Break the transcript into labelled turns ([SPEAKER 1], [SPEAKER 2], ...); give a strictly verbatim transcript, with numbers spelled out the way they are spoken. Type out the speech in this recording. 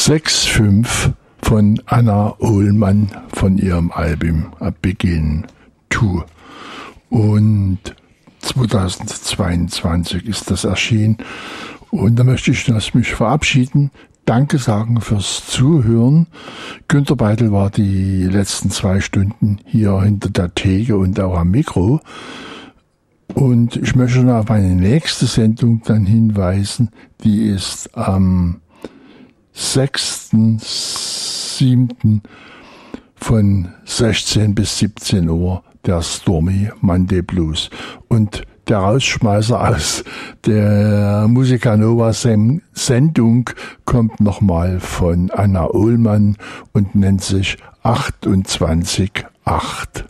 [SPEAKER 1] sechs fünf von Anna Ohlmann von ihrem Album A Begin To. Und zweitausendzweiundzwanzig ist das erschienen. Und da möchte ich mich verabschieden. Danke sagen fürs Zuhören. Günter Beitel war die letzten zwei Stunden hier hinter der Theke und auch am Mikro. Und ich möchte noch auf meine nächste Sendung dann hinweisen. Die ist am sechsten siebten von sechzehn bis siebzehn Uhr der Stormy Monday Blues. Und der Rausschmeißer aus der Musikanova Sendung kommt nochmal von Anna Ohlmann und nennt sich achtundzwanzig acht.